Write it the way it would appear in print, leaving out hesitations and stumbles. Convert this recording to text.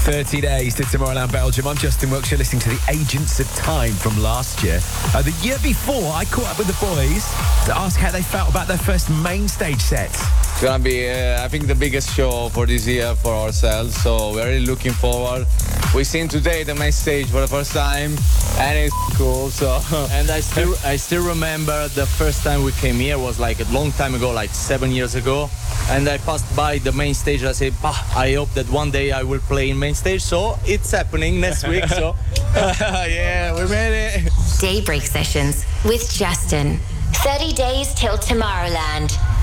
30 days to Tomorrowland, Belgium. I'm Justin Wilkes. You're listening to the Agents of Time from last year. The year before, I caught up with the boys to ask how they felt about their first main stage set. It's gonna be, I think, the biggest show for this year for ourselves, so we're really looking forward. We've seen today the main stage for the first time, and it's cool, so... And I still remember the first time we came here was like a long time ago, like 7 years ago, and I passed by the main stage and I said, I hope that one day I will play in main stage, so it's happening next week, so... yeah, we made it! Daybreak Sessions with Justin. 30 days till Tomorrowland.